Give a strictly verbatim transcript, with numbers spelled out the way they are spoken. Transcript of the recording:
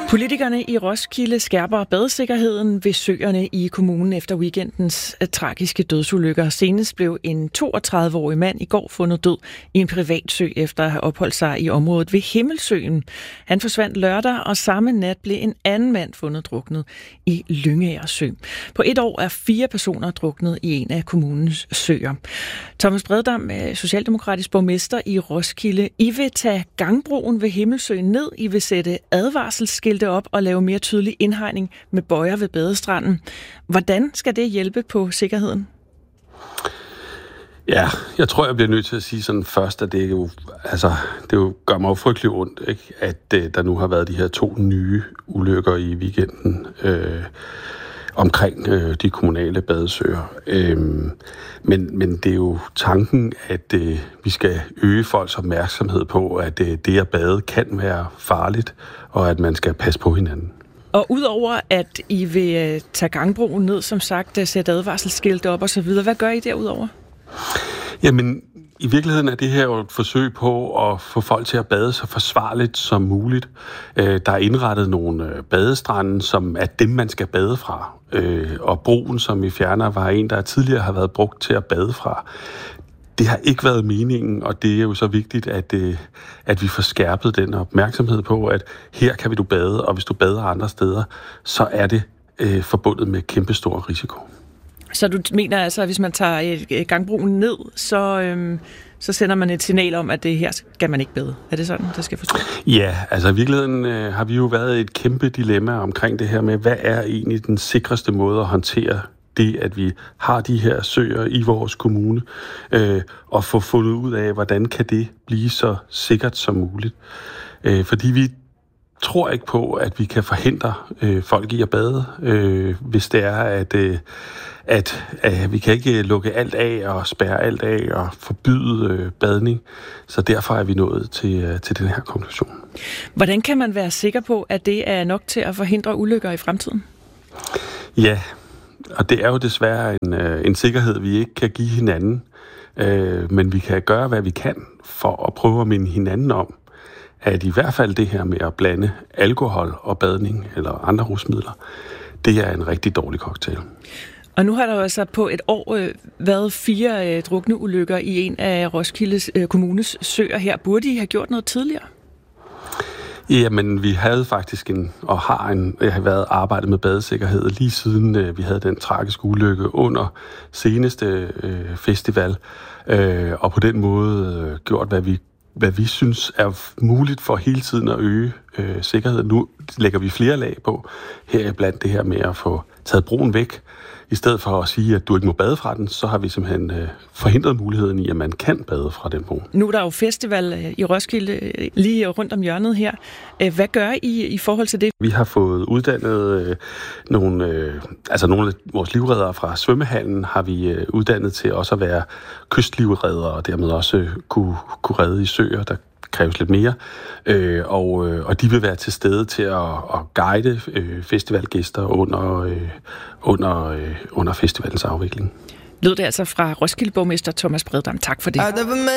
Politikerne i Roskilde skærper badesikkerheden ved søerne i kommunen efter weekendens tragiske dødsulykker. Senest blev en toogtredive-årig mand i går fundet død i en privat sø efter at have opholdt sig i området ved Himmelsøen. Han forsvandt lørdag, og samme nat blev en anden mand fundet druknet i Lyngager Sø. På et år er fire personer druknet i en af kommunens søer. Thomas Breddam, socialdemokratisk borgmester i Roskilde. I vil tage gangbroen ved Himmelsøen ned. I vil sætte advarselsskilte op og lave mere tydelig indhegning med bøjer ved badestranden. Hvordan skal det hjælpe på sikkerheden? Ja, jeg tror, jeg bliver nødt til at sige sådan først, at det jo, altså, det jo gør mig jo frygtelig ondt, ikke? At uh, der nu har været de her to nye ulykker i weekenden øh, omkring øh, de kommunale badesøer. Øh, men, men det er jo tanken, at øh, vi skal øge folks opmærksomhed på, at øh, det at bade kan være farligt, og at man skal passe på hinanden. Og udover at I vil tage gangbroen ned, som sagt, sætte advarselsskilte op og så videre, hvad gør I derudover? Jamen, i virkeligheden er det her jo et forsøg på at få folk til at bade så forsvarligt som muligt. Der er indrettet nogle badestrande, som er dem, man skal bade fra. Og broen, som vi fjerner, var en, der tidligere har været brugt til at bade fra. Det har ikke været meningen, og det er jo så vigtigt, at, at vi får skærpet den opmærksomhed på, at her kan vi du bade, og hvis du bader andre steder, så er det øh, forbundet med kæmpestor risiko. Så du mener altså, at hvis man tager gangbroen ned, så, øhm, så sender man et signal om, at det her skal man ikke bade. Er det sådan, det skal forstås? Ja, altså i virkeligheden øh, har vi jo været i et kæmpe dilemma omkring det her med, hvad er egentlig den sikreste måde at håndtere det, at vi har de her søer i vores kommune, øh, og få fundet ud af, hvordan kan det blive så sikkert som muligt. Øh, fordi vi tror ikke på, at vi kan forhindre øh, folk i at bade, øh, hvis det er, at, øh, at øh, vi kan ikke lukke alt af og spærre alt af og forbyde øh, badning. Så derfor er vi nået til, øh, til den her konklusion. Hvordan kan man være sikker på, at det er nok til at forhindre ulykker i fremtiden? Ja, og det er jo desværre en, øh, en sikkerhed, vi ikke kan give hinanden. Øh, men vi kan gøre, hvad vi kan for at prøve at minde hinanden om, at i hvert fald det her med at blande alkohol og badning eller andre rusmidler, det er en rigtig dårlig cocktail. Og nu har der jo altså på et år øh, været fire øh, drukne ulykker i en af Roskildes øh, kommunes søer her. Burde I have gjort noget tidligere? Jamen, vi havde faktisk en, og har en, jeg har været arbejdet med badesikkerhed lige siden øh, vi havde den tragiske ulykke under seneste øh, festival, øh, og på den måde øh, gjort, hvad vi hvad vi synes er muligt for hele tiden at øge øh, sikkerheden. Nu lægger vi flere lag på, her blandt det her med at få taget broen væk. I stedet for at sige, at du ikke må bade fra den, så har vi simpelthen øh, forhindret muligheden i, at man kan bade fra den bro. Nu er der jo festival øh, i Roskilde øh, lige rundt om hjørnet her. Øh, hvad gør I i forhold til det? Vi har fået uddannet øh, nogle, øh, altså nogle af vores livreddere fra svømmehallen, har vi øh, uddannet til også at være kystlivreddere, og dermed også øh, kunne, kunne redde i søer, der kræves lidt mere, øh, og, øh, og de vil være til stede til at, at guide øh, festivalgæster under, øh, under, øh, under festivalens afvikling. Lød det altså fra Roskilde borgmester Thomas Breddam. Tak for det.